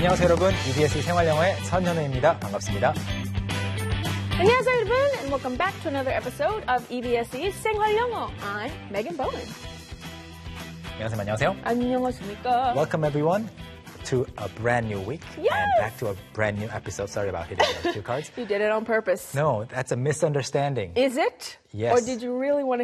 안녕하세요 여러분. EBS 생활영어의 선현우입니다. 반갑습니다. 안녕하세요 여러분, and welcome back to another episode of EBS의 생활영어. I'm Megan Bowen. 안녕하세요. 안녕하십니까? Welcome everyone to a brand new week. Yes! And back to a brand new episode. Sorry about hitting those cue cards. You did it on purpose. No, that's a misunderstanding. Is it? Yes. Or did you really want to